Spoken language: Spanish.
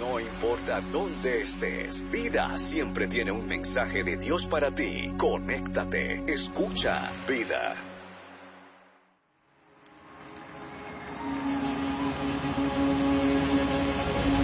No importa dónde estés, Vida siempre tiene un mensaje de Dios para ti. Conéctate, escucha Vida.